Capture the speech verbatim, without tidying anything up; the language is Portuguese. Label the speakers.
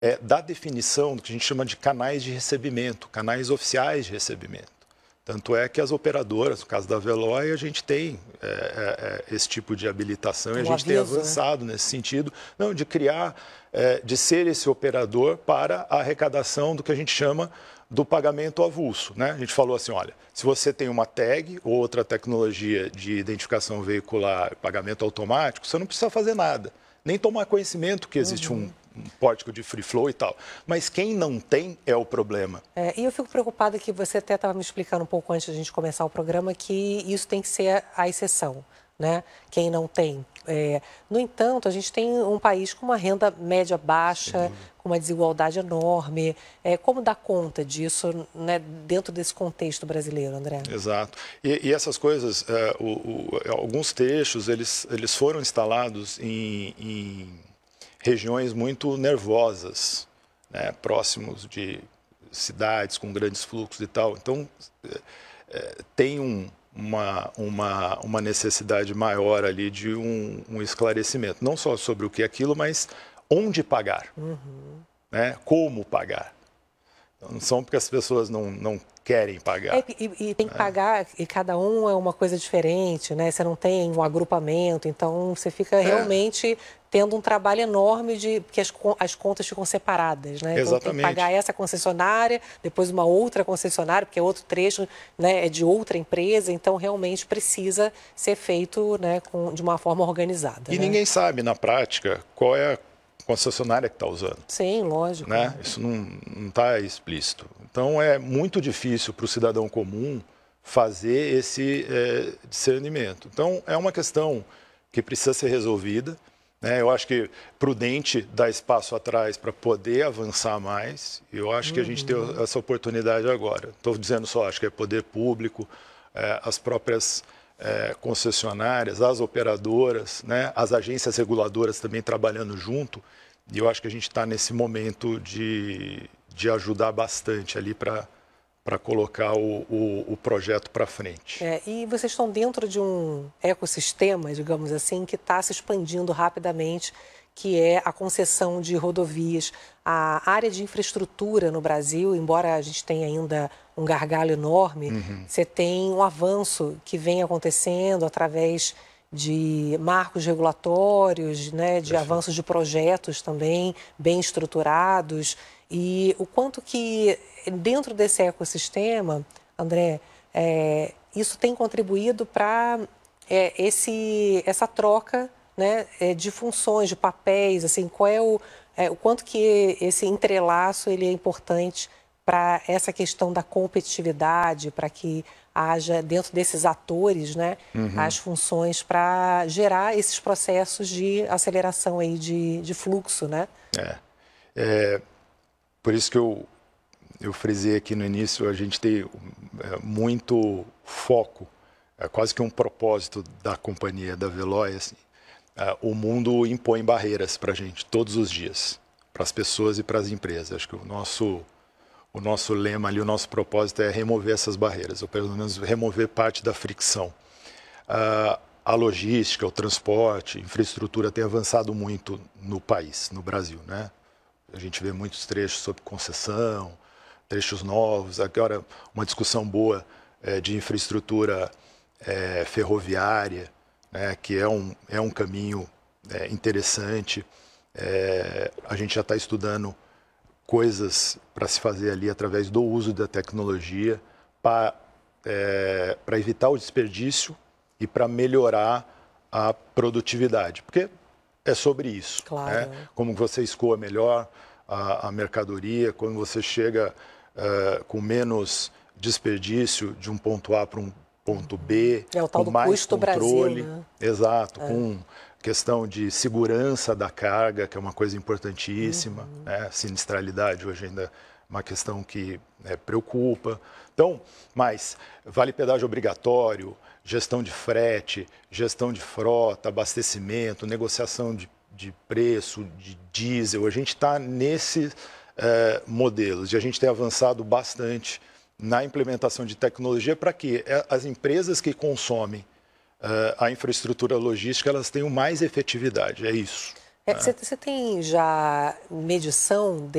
Speaker 1: é, da definição do que a gente chama de canais de recebimento, canais oficiais de recebimento. Tanto é que as operadoras, no caso da Veloy, a gente tem é, é, esse tipo de habilitação, e a gente tem avançado nesse sentido, não, de criar, é, de ser esse operador para a arrecadação do que a gente chama do pagamento avulso, né? A gente falou assim, olha, se você tem uma tag ou outra tecnologia de identificação veicular, pagamento automático, você não precisa fazer nada, nem tomar conhecimento que existe uhum. um um pórtico de free flow e tal. Mas quem não tem é o problema.
Speaker 2: É, e eu fico preocupada que você até estava me explicando um pouco antes de a gente começar o programa que isso tem que ser a exceção, né? Quem não tem. É, no entanto, a gente tem um país com uma renda média baixa, Sim. com uma desigualdade enorme. É, como dar conta disso, né, dentro desse contexto brasileiro, André?
Speaker 1: Exato. E, e essas coisas, é, o, o, alguns trechos, eles, eles foram instalados em... em regiões muito nervosas, né, próximos de cidades com grandes fluxos e tal. Então, é, tem um, uma, uma, uma necessidade maior ali de um, um esclarecimento, não só sobre o que é aquilo, mas onde pagar, uhum. né, como pagar. Então, não são porque as pessoas não, não querem pagar.
Speaker 2: É, e, e tem que pagar, e cada um é uma coisa diferente, né? Você não tem um agrupamento, então você fica é. realmente tendo um trabalho enorme de porque as, as contas ficam separadas, né? Então
Speaker 1: Exatamente.
Speaker 2: tem que pagar essa concessionária, depois uma outra concessionária, porque é outro trecho, né, é de outra empresa, então realmente precisa ser feito, né, com, de uma forma organizada.
Speaker 1: E
Speaker 2: né?
Speaker 1: ninguém sabe na prática qual é a concessionária que está usando.
Speaker 2: Sim, lógico.
Speaker 1: Né? Isso não está explícito. Então, é muito difícil para o cidadão comum fazer esse é, discernimento. Então, é uma questão que precisa ser resolvida. Né? Eu acho que prudente dar espaço atrás para poder avançar mais. Eu acho uhum. que a gente tem essa oportunidade agora. Estou dizendo só, acho que é poder público, é, as próprias é, concessionárias, as operadoras, né? As agências reguladoras também trabalhando junto. E eu acho que a gente está nesse momento de, de ajudar bastante ali para para colocar o, o, o projeto para frente.
Speaker 2: É, e vocês estão dentro de um ecossistema, digamos assim, que está se expandindo rapidamente, que é a concessão de rodovias. A área de infraestrutura no Brasil, embora a gente tenha ainda um gargalo enorme, uhum. você tem um avanço que vem acontecendo através de marcos regulatórios, né, de Perfeito. avanços de projetos também bem estruturados. E o quanto que, dentro desse ecossistema, André, é, isso tem contribuído para é, esse, essa troca, né, de funções, de papéis, assim, qual é o, é, o quanto que esse entrelaço ele é importante para essa questão da competitividade, para que haja, dentro desses atores, né, uhum. as funções para gerar esses processos de aceleração aí de, de fluxo, né?
Speaker 1: É. é, por isso que eu, eu frisei aqui no início, a gente tem é, muito foco, é quase que um propósito da companhia, da Veloy, assim, é, o mundo impõe barreiras para a gente todos os dias, para as pessoas e para as empresas. Acho que o nosso... O nosso lema ali, o nosso propósito é remover essas barreiras, ou pelo menos remover parte da fricção. Uh, a logística, o transporte, a infraestrutura tem avançado muito no país, no Brasil, né? A gente vê muitos trechos sobre concessão, trechos novos, agora uma discussão boa é, de infraestrutura é, ferroviária, né, que é um, é um caminho é, interessante. É, a gente já está estudando coisas para se fazer ali através do uso da tecnologia para é, para evitar o desperdício e para melhorar a produtividade, porque é sobre isso.
Speaker 2: Claro.
Speaker 1: Né? Como você escoa melhor a, a mercadoria, como você chega uh, com menos desperdício de um ponto A para um ponto B,
Speaker 2: é o tal
Speaker 1: com
Speaker 2: do
Speaker 1: mais
Speaker 2: custo
Speaker 1: controle.
Speaker 2: Brasil, né?
Speaker 1: Exato,
Speaker 2: é.
Speaker 1: com questão de segurança da carga, que é uma coisa importantíssima, uhum. né? Sinistralidade hoje ainda é uma questão que né, preocupa. Então, mas vale pedágio obrigatório, gestão de frete, gestão de frota, abastecimento, negociação de, de preço, de diesel, a gente está nesses eh, modelos e a gente tem avançado bastante na implementação de tecnologia para que as empresas que consomem Uh, a infraestrutura logística, elas tenham mais efetividade, é isso.
Speaker 2: Você é, tem já medição